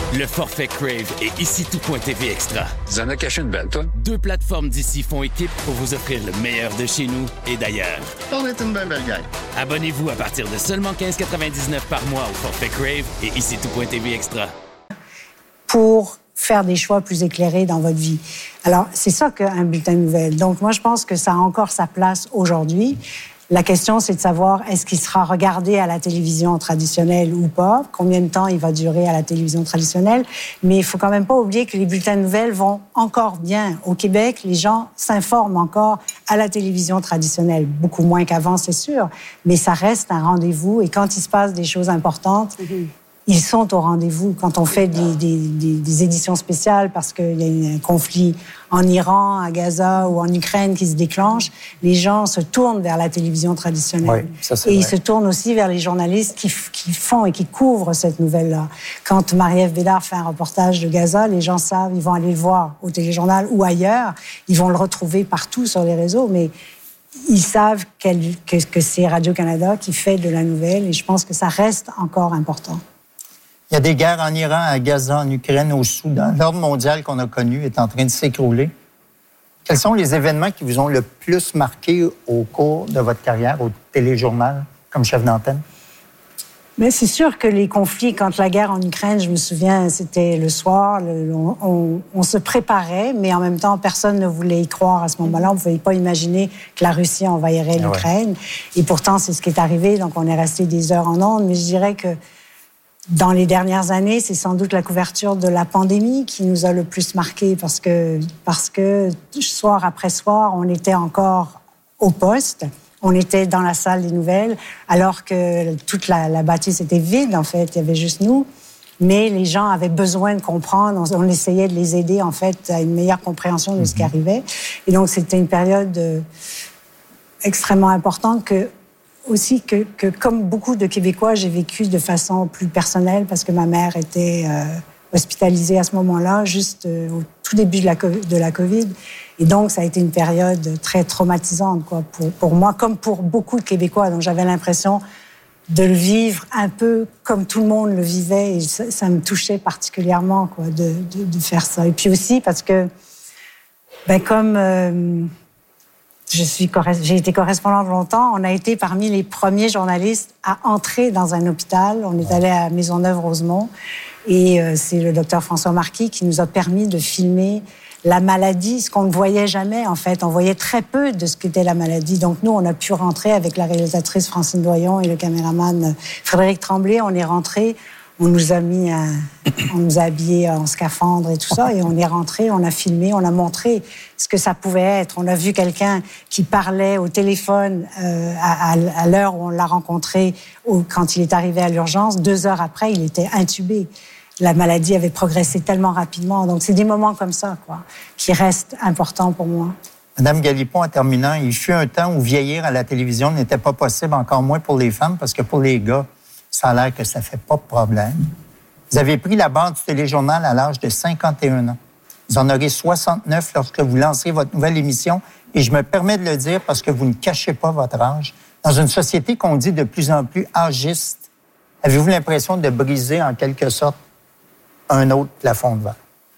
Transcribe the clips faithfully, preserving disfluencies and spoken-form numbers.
Le forfait Crave et Ici Tout.T V Extra. Tu en as caché une belle, toi? Deux plateformes d'ici font équipe pour vous offrir le meilleur de chez nous et d'ailleurs. On est une belle belle gang. Abonnez-vous à partir de seulement quinze quatre-vingt-dix-neuf par mois au forfait Crave et Ici Tout.T V Extra. Pour faire des choix plus éclairés dans votre vie. Alors, c'est ça qu'un bulletin de nouvelles. Donc, moi, je pense que ça a encore sa place aujourd'hui. La question, c'est de savoir est-ce qu'il sera regardé à la télévision traditionnelle ou pas, combien de temps il va durer à la télévision traditionnelle. Mais il faut quand même pas oublier que les bulletins de nouvelles vont encore bien. Au Québec, les gens s'informent encore à la télévision traditionnelle. Beaucoup moins qu'avant, c'est sûr, mais ça reste un rendez-vous. Et quand il se passe des choses importantes, mm-hmm. ils sont au rendez-vous. Quand on fait des, des, des, des éditions spéciales parce qu'il y a un conflit en Iran, à Gaza ou en Ukraine qui se déclenche, les gens se tournent vers la télévision traditionnelle. Oui, ça, c'est et vrai. Ils se tournent aussi vers les journalistes qui, qui font et qui couvrent cette nouvelle-là. Quand Marie-Ève Bédard fait un reportage de Gaza, les gens savent, ils vont aller le voir au téléjournal ou ailleurs. Ils vont le retrouver partout sur les réseaux, mais ils savent qu'elle, que, que c'est Radio-Canada qui fait de la nouvelle et je pense que ça reste encore important. Il y a des guerres en Iran, à Gaza, en Ukraine, au Soudan. L'ordre mondial qu'on a connu est en train de s'écrouler. Quels sont les événements qui vous ont le plus marqué au cours de votre carrière au téléjournal comme chef d'antenne? Mais c'est sûr que les conflits, quand la guerre en Ukraine, je me souviens, c'était le soir, le, on, on, on se préparait, mais en même temps, personne ne voulait y croire à ce moment-là. On ne pouvait pas imaginer que la Russie envahirait ah l'Ukraine. Ouais. Et pourtant, c'est ce qui est arrivé. Donc, on est resté des heures en ondes. Mais je dirais que dans les dernières années, c'est sans doute la couverture de la pandémie qui nous a le plus marqué parce que, parce que soir après soir, on était encore au poste, on était dans la salle des nouvelles, alors que toute la, la bâtisse était vide, en fait, il y avait juste nous. Mais les gens avaient besoin de comprendre, on, on essayait de les aider, en fait, à une meilleure compréhension de ce qui arrivait. Et donc, c'était une période euh, extrêmement importante que aussi que, que, comme beaucoup de Québécois, j'ai vécu de façon plus personnelle parce que ma mère était euh, hospitalisée à ce moment-là, juste euh, au tout début de la, de la COVID. Et donc, ça a été une période très traumatisante quoi, pour, pour moi, comme pour beaucoup de Québécois. Donc, j'avais l'impression de le vivre un peu comme tout le monde le vivait. Et ça, ça me touchait particulièrement quoi, de, de, de faire ça. Et puis aussi parce que, ben, comme... Euh, Je suis, j'ai été correspondante longtemps. On a été parmi les premiers journalistes à entrer dans un hôpital. On est allé à Maisonneuve-Rosemont et euh, c'est le docteur François Marquis qui nous a permis de filmer la maladie, ce qu'on ne voyait jamais en fait. On voyait très peu de ce qu'était la maladie. Donc nous, on a pu rentrer avec la réalisatrice Francine Doyon et le caméraman Frédéric Tremblay. On est rentrés. On nous a mis, un, on nous a habillés en scaphandre et tout ça, et on est rentré, on a filmé, on a montré ce que ça pouvait être. On a vu quelqu'un qui parlait au téléphone euh, à, à, à l'heure où on l'a rencontré, ou quand il est arrivé à l'urgence. Deux heures après, il était intubé. La maladie avait progressé tellement rapidement. Donc, c'est des moments comme ça, quoi, qui restent importants pour moi. Madame Galippon, en terminant, il fut un temps où vieillir à la télévision n'était pas possible, encore moins pour les femmes, parce que pour les gars, ça a l'air que ça ne fait pas de problème. Vous avez pris la barre du téléjournal à l'âge de cinquante et un ans. Vous en aurez soixante-neuf lorsque vous lancez votre nouvelle émission. Et je me permets de le dire parce que vous ne cachez pas votre âge. Dans une société qu'on dit de plus en plus âgiste, avez-vous l'impression de briser en quelque sorte un autre plafond de verre?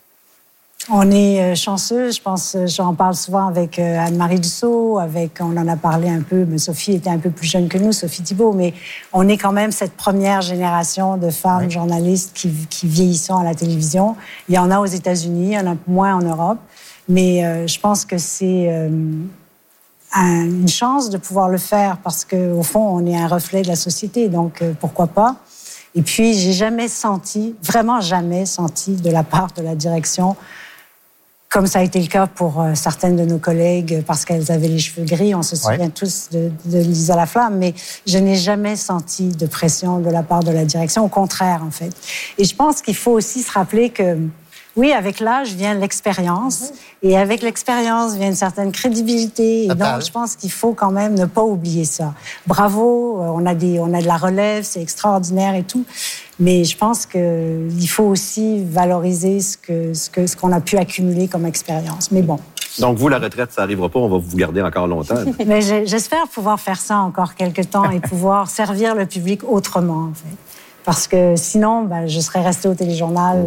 On est chanceux, je pense, j'en parle souvent avec Anne-Marie Dussault, avec, on en a parlé un peu, mais Sophie était un peu plus jeune que nous, Sophie Thibault, mais on est quand même cette première génération de femmes oui. journalistes qui, qui vieillissent à la télévision. Il y en a aux États-Unis, il y en a moins en Europe, mais euh, je pense que c'est euh, un, une chance de pouvoir le faire parce qu'au fond, on est un reflet de la société, donc euh, pourquoi pas? Et puis, j'ai jamais senti, vraiment jamais senti de la part de la direction, comme ça a été le cas pour euh, certaines de nos collègues, parce qu'elles avaient les cheveux gris, on se souvient ouais. tous de, de Lisa Laflamme, mais je n'ai jamais senti de pression de la part de la direction, au contraire, en fait. Et je pense qu'il faut aussi se rappeler que, oui, avec l'âge vient l'expérience, mm-hmm. et avec l'expérience vient une certaine crédibilité, et donc je pense qu'il faut quand même ne pas oublier ça. Bravo, on a, des, on a de la relève, c'est extraordinaire et tout, mais je pense qu'il faut aussi valoriser ce, que, ce, que, ce qu'on a pu accumuler comme expérience. Mais bon. Donc, vous, la retraite, ça n'arrivera pas, on va vous garder encore longtemps. Mais j'espère pouvoir faire ça encore quelques temps et pouvoir servir le public autrement, en fait. Parce que sinon, ben, je serais restée au téléjournal